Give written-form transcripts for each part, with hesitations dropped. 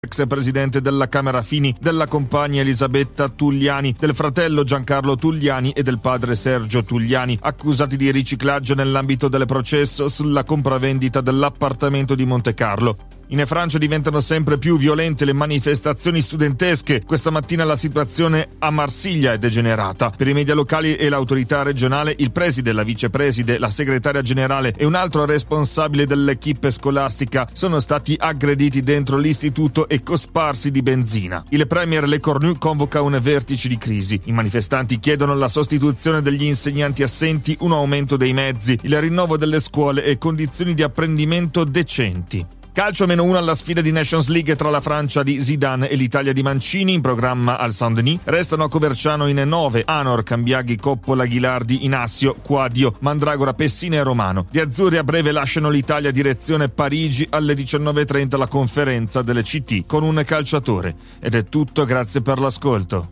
ex presidente della Camera Fini, della compagna Elisabetta Tugliani, del fratello Giancarlo Tugliani e del padre Sergio Tugliani, accusati di riciclaggio nell'ambito del processo sulla compravendita dell'appartamento di Montecarlo. In Francia diventano sempre più violente le manifestazioni studentesche. Questa mattina la situazione a Marsiglia è degenerata. Per i media locali e l'autorità regionale, il preside, la vicepreside, la segretaria generale e un altro responsabile dell'equipe scolastica sono stati aggrediti dentro l'istituto e cosparsi di benzina. Il premier Le Cornu convoca un vertice di crisi. I manifestanti chiedono la sostituzione degli insegnanti assenti, un aumento dei mezzi, il rinnovo delle scuole e condizioni di apprendimento decenti. Calcio -1 alla sfida di Nations League tra la Francia di Zidane e l'Italia di Mancini, in programma al Saint-Denis. Restano a Coverciano in 9 Anor, Cambiaghi, Coppola, Ghilardi, Inassio, Quadio, Mandragora, Pessina e Romano. Gli azzurri a breve lasciano l'Italia direzione Parigi alle 19:30 la conferenza delle CT con un calciatore. Ed è tutto, grazie per l'ascolto.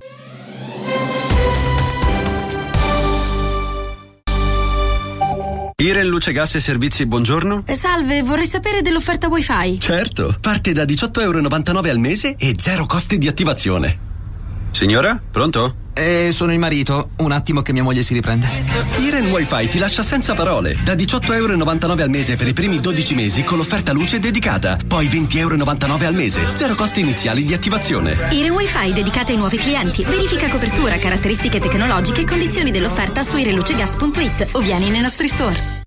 Iren Luce Gas e Servizi, buongiorno. Salve, vorrei sapere dell'offerta wifi. Certo, parte da €18,99 al mese e zero costi di attivazione. Signora, pronto? Sono il marito, un attimo che mia moglie si riprende. Iren Wi-Fi ti lascia senza parole, da €18,99 al mese per i primi 12 mesi con l'offerta luce dedicata, poi €20,99 al mese, zero costi iniziali di attivazione. Iren Wi-Fi dedicata ai nuovi clienti. Verifica copertura, caratteristiche tecnologiche e condizioni dell'offerta su irenlucegas.it o vieni nei nostri store.